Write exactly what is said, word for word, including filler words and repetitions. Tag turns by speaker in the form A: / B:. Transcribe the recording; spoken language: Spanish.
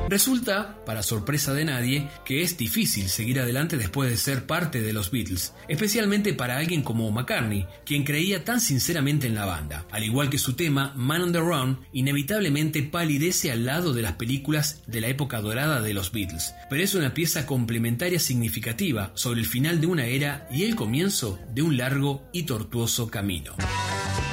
A: Resulta, para sorpresa de nadie, que es difícil seguir adelante después de ser parte de los Beatles, especialmente para alguien como McCartney, quien creía tan sinceramente en la banda. Al igual que su tema Man on the Run, inevitablemente palidece al lado de las películas de la época dorada de los Beatles, pero es una pieza complementaria significativa sobre el final de una era y el comienzo de un largo y tortuoso camino.